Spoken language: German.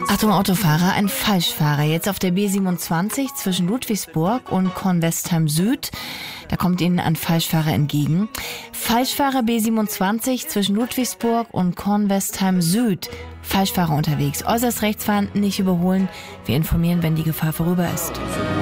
Achtung Autofahrer, ein Falschfahrer. Jetzt auf der B27 zwischen Ludwigsburg und Kornwestheim Süd. Da kommt Ihnen ein Falschfahrer entgegen. Falschfahrer B27 zwischen Ludwigsburg und Kornwestheim Süd. Falschfahrer unterwegs. Äußerst rechts fahren, nicht überholen. Wir informieren, wenn die Gefahr vorüber ist.